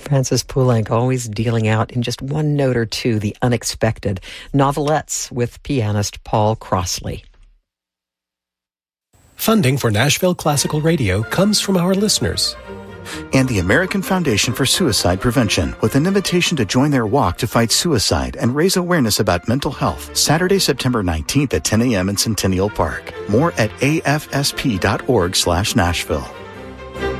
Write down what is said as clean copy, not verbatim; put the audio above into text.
Francis Poulenc always dealing out in just one note or two the unexpected. Novelettes with pianist Paul Crossley. Funding for Nashville Classical Radio comes from our listeners. And the American Foundation for Suicide Prevention, with an invitation to join their walk to fight suicide and raise awareness about mental health. Saturday, September 19th at 10 a.m. in Centennial Park. More at afsp.org/Nashville.